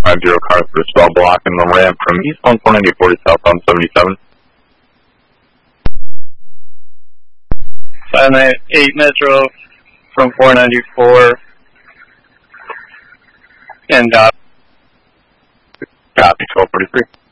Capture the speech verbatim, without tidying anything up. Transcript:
five zero car for a swell block in the ramp from east one four ninety-four to southbound seventy-seven. five nine eight Metro from four ninety-four and dot. Copy, twelve forty-three.